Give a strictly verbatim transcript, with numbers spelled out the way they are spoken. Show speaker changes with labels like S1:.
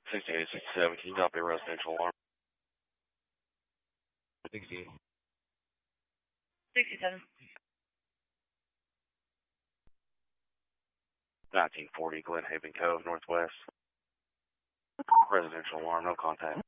S1: sixty-eight sixty-seven, can you copy a residential alarm? sixty-eight.
S2: sixty-seven.
S1: nineteen forty, Glen Haven Cove, Northwest. Residential alarm, no contact.